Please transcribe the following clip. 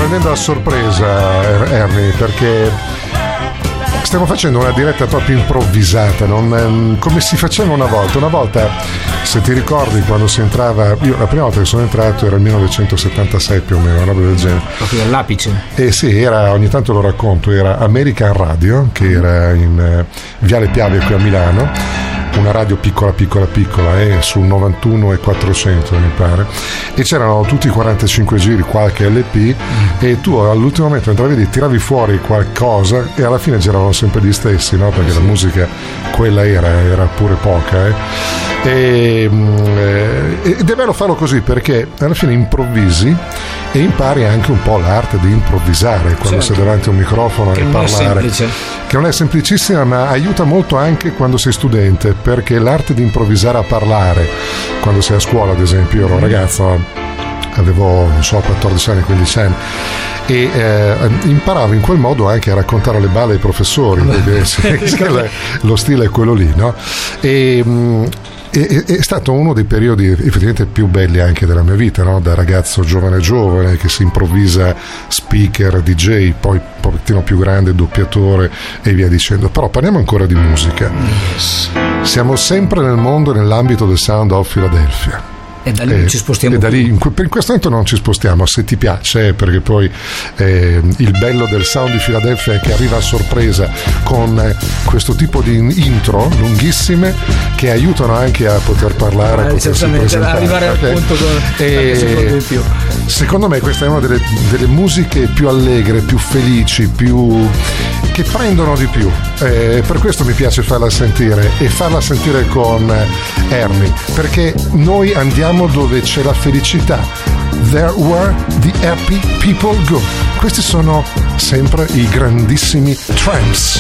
prendendo a sorpresa, Ernie, perché stiamo facendo una diretta proprio improvvisata, come si faceva una volta. Una volta, se ti ricordi, quando si entrava, io la prima volta che sono entrato era il 1976 più o meno, una roba del genere. Proprio all'apice. Sì, era, ogni tanto lo racconto, era American Radio, che era in Viale Piave qui a Milano, una radio piccola sul 91 e 400 mi pare, e c'erano tutti i 45 giri, qualche LP, e tu all'ultimo momento entravi lì, tiravi fuori qualcosa e alla fine giravano sempre gli stessi, no? Perché la musica quella era pure poca, ed è bello farlo così, perché alla fine improvvisi e impari anche un po' l'arte di improvvisare quando sei davanti a un microfono e parlare, che non è semplicissima, ma aiuta molto anche quando sei studente, perché l'arte di improvvisare a parlare quando sei a scuola, ad esempio, io ero ragazzo, avevo 14 anni, 15 anni, e imparavo in quel modo anche a raccontare le balle ai professori, perché lo stile è quello lì, no? È stato uno dei periodi effettivamente più belli anche della mia vita, no? Da ragazzo giovane che si improvvisa speaker, DJ, poi un pochettino più grande, doppiatore e via dicendo. Però parliamo ancora di musica. Siamo sempre nel mondo, nell'ambito del Sound of Philadelphia. E da lì ci spostiamo. E da lì, in questo momento non ci spostiamo, se ti piace, perché poi il bello del Sound di Philadelphia è che arriva a sorpresa con questo tipo di intro lunghissime che aiutano anche a poter parlare, a potersi presentare, arrivare al punto di più. Secondo me questa è una delle musiche più allegre, più felici, che prendono di più, per questo mi piace farla sentire, e farla sentire con Ernie, perché noi andiamo dove c'è la felicità. There were the happy people go. Questi sono sempre i grandissimi Tramps.